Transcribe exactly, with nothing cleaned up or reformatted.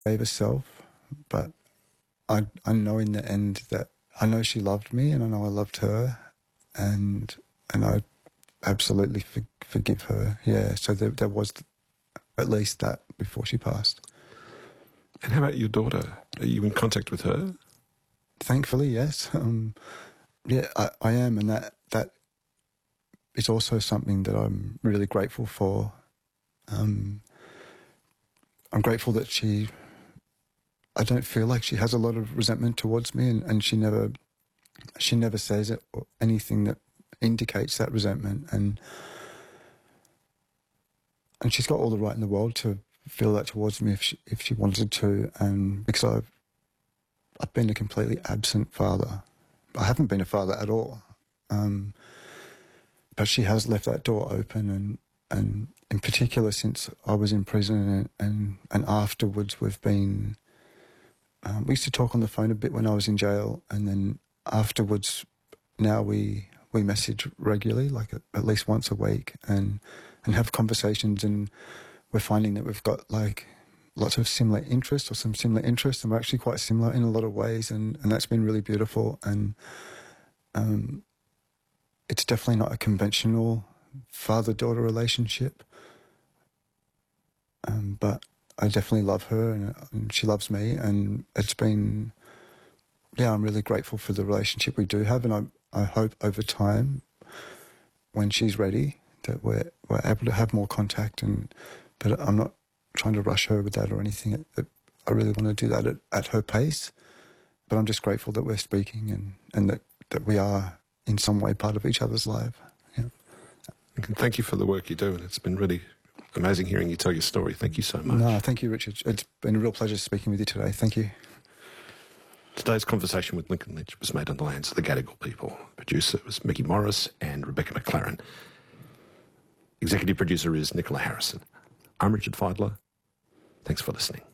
gave herself, but I, I know in the end that I know she loved me and I know I loved her, and and I absolutely for, forgive her. Yeah, so there, there was at least that before she passed. And how about your daughter? Are you in contact with her? Thankfully, yes. Um, yeah, I, I am, and that that is also something that I'm really grateful for. Um, I'm grateful that she, I don't feel like she has a lot of resentment towards me, and, and she never, she never says it or anything that indicates that resentment, and and she's got all the right in the world to feel that towards me if she if she wanted to, and because I've I've been a completely absent father. I haven't been a father at all, um, but she has left that door open, and and in particular since I was in prison and and, and afterwards we've been. Um, we used to talk on the phone a bit when I was in jail, and then afterwards, now we we message regularly, like at, at least once a week, and and have conversations, and we're finding that we've got like lots of similar interests or some similar interests, and we're actually quite similar in a lot of ways, and, and that's been really beautiful. And um, it's definitely not a conventional father-daughter relationship, um, but I definitely love her, and, and she loves me, and it's been, yeah, I'm really grateful for the relationship we do have, and I I hope over time, when she's ready, that we're we're able to have more contact, and but I'm not trying to rush her with that or anything. It, it, I really want to do that at, at her pace, but I'm just grateful that we're speaking and, and that, that we are in some way part of each other's life. Yeah. And thank you for the work you do, and it's been really amazing hearing you tell your story. Thank you so much. No, thank you, Richard. It's been a real pleasure speaking with you today. Thank you. Today's conversation with Lincoln Lynch was made on the lands of the Gadigal people. Producer was Mickey Morris and Rebecca McLaren. Executive producer is Nicola Harrison. I'm Richard Feidler. Thanks for listening.